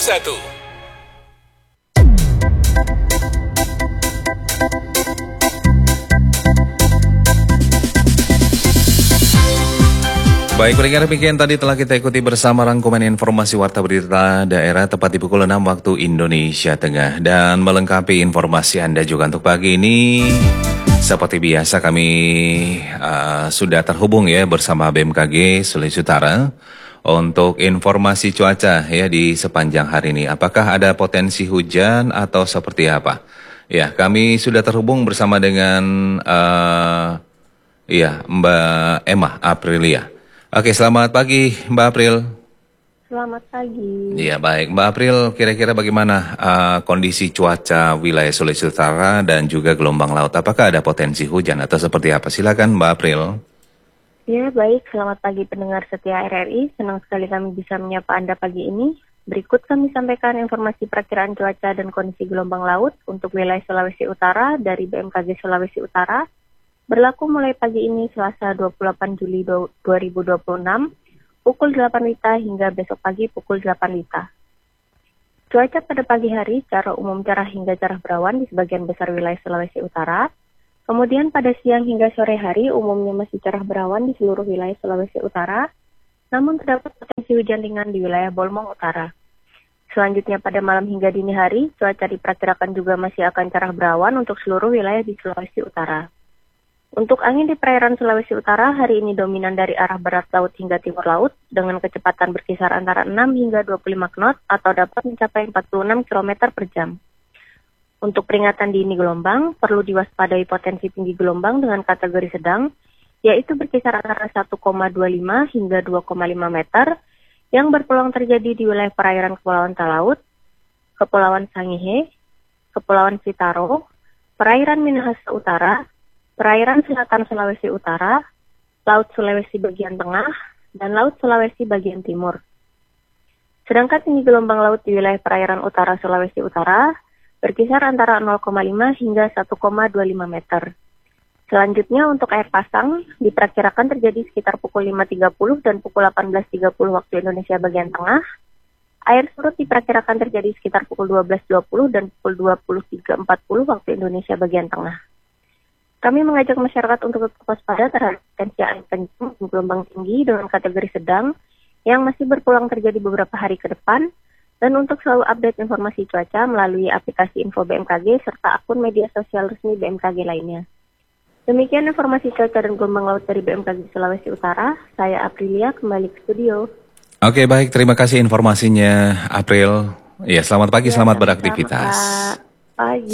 Baik, pendengar demikian tadi telah kita ikuti bersama rangkuman informasi Warta Berita Daerah tepat di pukul 6 waktu Indonesia Tengah. Dan melengkapi informasi Anda juga untuk pagi ini, seperti biasa kami sudah terhubung ya bersama BMKG Sulawesi Utara untuk informasi cuaca ya di sepanjang hari ini. Apakah ada potensi hujan atau seperti apa? Ya, kami sudah terhubung bersama dengan Mbak Emma Aprilia. Oke, selamat pagi Mbak April. Selamat pagi. Iya, baik. Mbak April, kira-kira bagaimana kondisi cuaca wilayah Sulawesi Utara dan juga gelombang laut? Apakah ada potensi hujan atau seperti apa? Silakan Mbak April. Ya, baik. Selamat pagi pendengar setia RRI. Senang sekali kami bisa menyapa Anda pagi ini. Berikut kami sampaikan informasi perakiraan cuaca dan kondisi gelombang laut untuk wilayah Sulawesi Utara dari BMKG Sulawesi Utara. Berlaku mulai pagi ini Selasa 28 Juli 2026 pukul 8 WITA hingga besok pagi pukul 8 WITA. Cuaca pada pagi hari secara umum cerah hingga cerah berawan di sebagian besar wilayah Sulawesi Utara. Kemudian pada siang hingga sore hari umumnya masih cerah berawan di seluruh wilayah Sulawesi Utara, namun terdapat potensi hujan ringan di wilayah Bolmong Utara. Selanjutnya pada malam hingga dini hari, cuaca diperkirakan juga masih akan cerah berawan untuk seluruh wilayah di Sulawesi Utara. Untuk angin di perairan Sulawesi Utara hari ini dominan dari arah barat laut hingga timur laut dengan kecepatan berkisar antara 6 hingga 25 knot atau dapat mencapai 46 km per jam. Untuk peringatan dini gelombang perlu diwaspadai potensi tinggi gelombang dengan kategori sedang yaitu berkisar antara 1,25 hingga 2,5 meter yang berpeluang terjadi di wilayah perairan Kepulauan Talaut, Kepulauan Sangihe, Kepulauan Sitaro, perairan Minahasa Utara, perairan selatan Sulawesi Utara, Laut Sulawesi bagian tengah, dan Laut Sulawesi bagian timur. Sedangkan tinggi gelombang laut di wilayah perairan utara Sulawesi Utara berkisar antara 0,5 hingga 1,25 meter. Selanjutnya untuk air pasang diperkirakan terjadi sekitar pukul 5.30 dan pukul 18.30 waktu Indonesia bagian tengah. Air surut diperkirakan terjadi sekitar pukul 12.20 dan pukul 23.40 waktu Indonesia bagian tengah. Kami mengajak masyarakat untuk tetap waspada terhadap potensi angin kencang dan gelombang tinggi dengan kategori sedang yang masih berpeluang terjadi beberapa hari ke depan dan untuk selalu update informasi cuaca melalui aplikasi Info BMKG serta akun media sosial resmi BMKG lainnya. Demikian informasi cuaca dan gelombang laut dari BMKG Sulawesi Utara. Saya Aprilia kembali ke studio. Oke, baik. Terima kasih informasinya April. Ya, selamat pagi, selamat beraktivitas. Pagi.